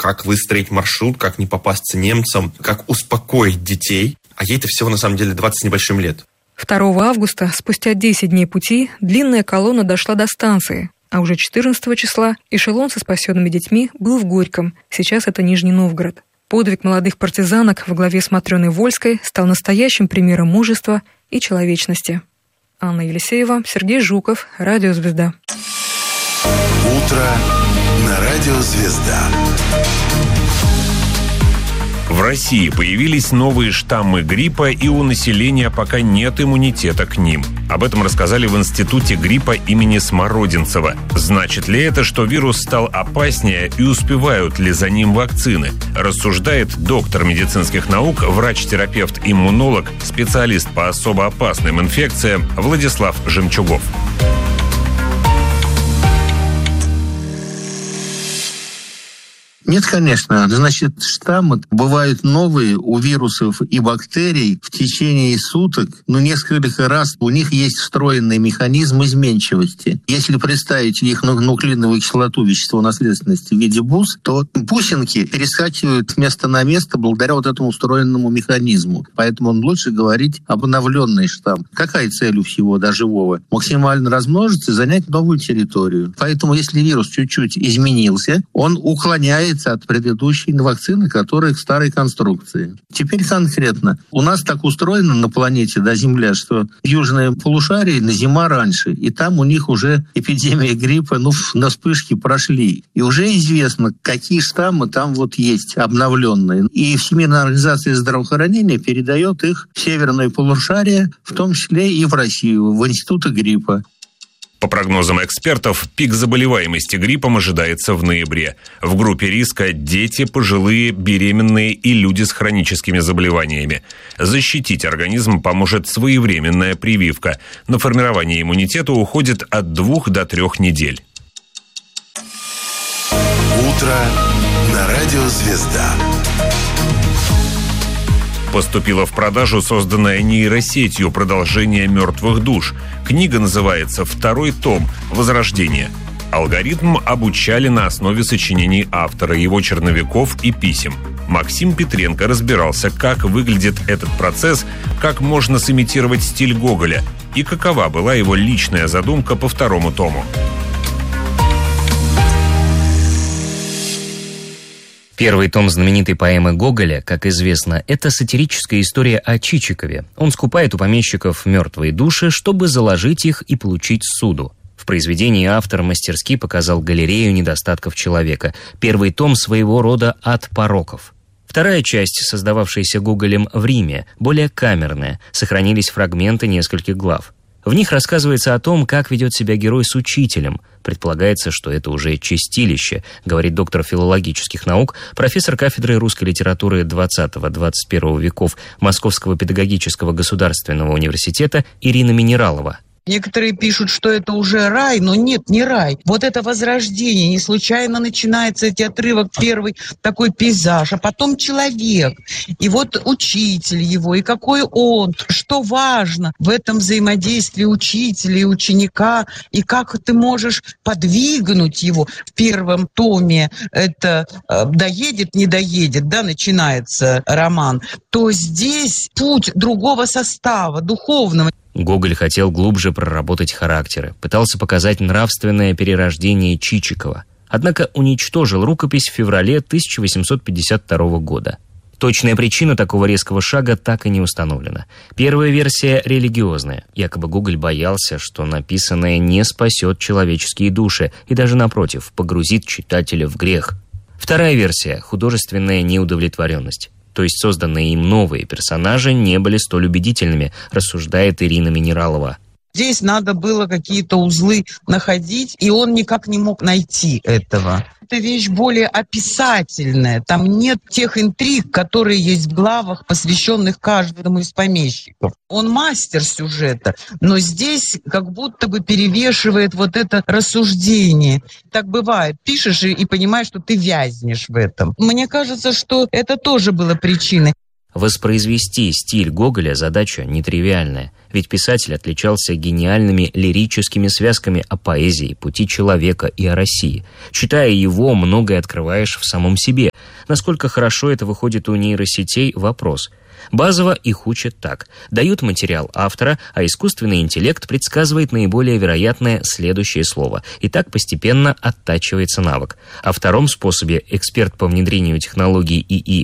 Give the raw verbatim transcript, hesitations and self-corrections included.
как выстроить маршрут, как не попасться немцам, как успокоить детей. А ей-то всего на самом деле двадцать с небольшим лет. второго августа, спустя десять дней пути, длинная колонна дошла до станции, а уже четырнадцатого числа эшелон со спасенными детьми был в Горьком, сейчас это Нижний Новгород. Подвиг молодых партизанок во главе с Матрёной Вольской стал настоящим примером мужества и человечности. Анна Елисеева, Сергей Жуков, Радио Звезда. Утро на Радио Звезда. В России появились новые штаммы гриппа, и у населения пока нет иммунитета к ним. Об этом рассказали в Институте гриппа имени Смородинцева. Значит ли это, что вирус стал опаснее, и успевают ли за ним вакцины? Рассуждает доктор медицинских наук, врач-терапевт-иммунолог, специалист по особо опасным инфекциям Владислав Жемчугов. Нет, конечно. Значит, штаммы бывают новые у вирусов и бактерий в течение суток, ну, несколько раз. У них есть встроенный механизм изменчивости. Если представить их нуклеиновую кислоту, вещество наследственности в виде бус, то бусинки перескакивают с места на место благодаря вот этому встроенному механизму. Поэтому лучше говорить об обновленный штамм. Какая цель у всего, да, живого? Максимально размножиться и занять новую территорию. Поэтому, если вирус чуть-чуть изменился, он уклоняется от предыдущей вакцины, которая к старой конструкции. Теперь конкретно. У нас так устроено на планете, да, Земля, что южное полушарие на зима раньше, и там у них уже эпидемия гриппа, ну, на вспышке прошли. И уже известно, какие штаммы там вот есть, обновленные. И Всемирная организация здравоохранения передает их в северное полушарие, в том числе и в Россию, в институты гриппа. По прогнозам экспертов, пик заболеваемости гриппом ожидается в ноябре. В группе риска дети, пожилые, беременные и люди с хроническими заболеваниями. Защитить организм поможет своевременная прививка. На формирование иммунитета уходит от двух до трех недель. Утро на Радио Звезда. Поступила в продажу созданная нейросетью продолжение «Мертвых душ». Книга называется «Второй том. Возрождение». Алгоритм обучали на основе сочинений автора, его черновиков и писем. Максим Петренко разбирался, как выглядит этот процесс, как можно сымитировать стиль Гоголя и какова была его личная задумка по второму тому. Первый том знаменитой поэмы Гоголя, как известно, это сатирическая история о Чичикове. Он скупает у помещиков мертвые души, чтобы заложить их и получить ссуду. В произведении автор мастерски показал галерею недостатков человека. Первый том своего рода ад пороков. Вторая часть, создававшаяся Гоголем в Риме, более камерная, сохранились фрагменты нескольких глав. В них рассказывается о том, как ведет себя герой с учителем. Предполагается, что это уже чистилище, говорит доктор филологических наук, профессор кафедры русской литературы двадцатого-двадцать первого веков Московского педагогического государственного университета Ирина Минералова. Некоторые пишут, что это уже рай, но нет, не рай. Вот это возрождение, не случайно начинается этот отрывок, первый такой пейзаж, а потом человек, и вот учитель его, и какой он, что важно в этом взаимодействии учителя и ученика, и как ты можешь подвигнуть его. В первом томе это э, доедет, не доедет, да, начинается роман, то здесь путь другого состава, духовного. Гоголь хотел глубже проработать характеры, пытался показать нравственное перерождение Чичикова, однако уничтожил рукопись в феврале тысяча восемьсот пятьдесят второго года. Точная причина такого резкого шага так и не установлена. Первая версия религиозная. Якобы Гоголь боялся, что написанное не спасет человеческие души и даже, напротив, погрузит читателя в грех. Вторая версия – художественная неудовлетворенность. То есть созданные им новые персонажи не были столь убедительными, рассуждает Ирина Минералова. Здесь надо было какие-то узлы находить, и он никак не мог найти этого. Это вещь более описательная. Там нет тех интриг, которые есть в главах, посвященных каждому из помещиков. Он мастер сюжета, но здесь как будто бы перевешивает вот это рассуждение. Так бывает. Пишешь и понимаешь, что ты вязнешь в этом. Мне кажется, что это тоже было причиной. Воспроизвести стиль Гоголя – задача нетривиальная, ведь писатель отличался гениальными лирическими связками о поэзии, пути человека и о России. Читая его, многое открываешь в самом себе. Насколько хорошо это выходит у нейросетей – вопрос. Базово их учат так. Дают материал автора, а искусственный интеллект предсказывает наиболее вероятное следующее слово. И так постепенно оттачивается навык. О втором способе эксперт по внедрению технологий ИИ